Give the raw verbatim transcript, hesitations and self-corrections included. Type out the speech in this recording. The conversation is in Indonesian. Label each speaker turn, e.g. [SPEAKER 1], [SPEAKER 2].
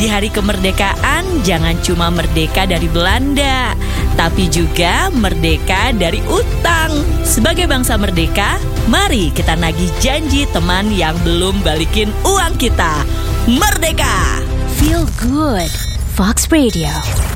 [SPEAKER 1] Di hari kemerdekaan, jangan cuma merdeka dari Belanda, tapi juga merdeka dari utang. Sebagai bangsa merdeka, mari kita nagih janji teman yang belum balikin uang kita. Merdeka!
[SPEAKER 2] Feel good. Fox Radio.